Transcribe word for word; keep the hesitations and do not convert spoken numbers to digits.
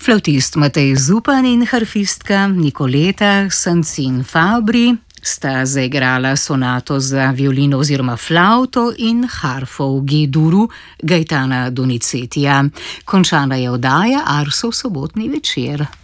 Flavtist Matej Zupan in harfistka Nikoleta Sancin Fabri sta zaigrala sonato za violino oziroma flavto in harfo v G-duru Gaetana Donizetija. Končana je oddaja Arsov sobotni večer.